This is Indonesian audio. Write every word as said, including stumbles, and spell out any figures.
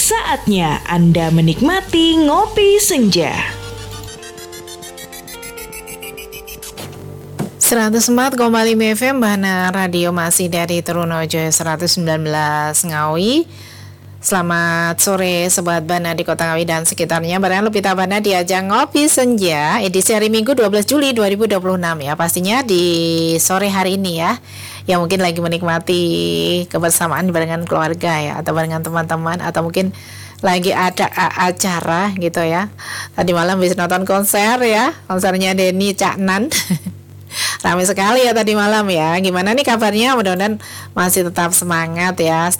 saatnya Anda menikmati Ngopi Senja. seratus empat koma lima F M Bahana Radio masih dari Trunojoyo seratus sembilan belas Ngawi. Selamat sore Sobat Bana di Kota Ngawi dan sekitarnya. Barang Lupita Bana di ajang Ngopi Senja edisi hari Minggu dua belas Juli dua ribu dua puluh enam ya. Pastinya di sore hari ini ya, yang mungkin lagi menikmati kebersamaan barengan keluarga ya, atau barengan teman-teman, atau mungkin lagi ada a- acara gitu ya. Tadi malam bisa nonton konser ya, konsernya Denny Caknan. Ramai sekali ya tadi malam ya. Gimana nih kabarnya? Mudah-mudahan masih tetap semangat ya.